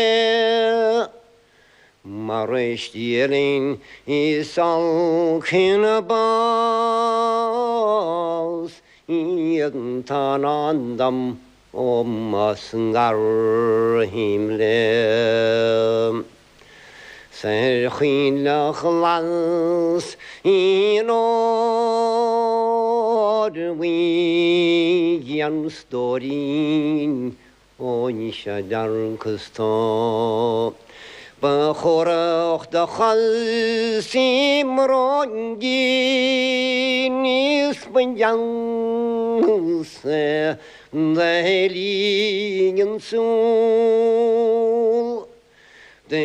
Marıştirin isalkın bas Yıntanandam olmasınlar himlem Serhin khlas inor vi yan storin on shadar kusto بخورخ دخل سیمرانگی نیست بنجانس دهلین سول